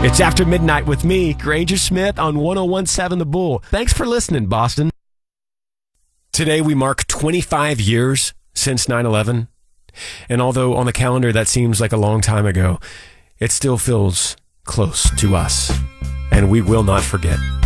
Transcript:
It's After Midnight with me, Granger Smith, on 101.7 The Bull. Thanks for listening, Boston. Today we mark 25 years since 9/11. And although on the calendar that seems like a long time ago, it still feels close to us. And we will not forget.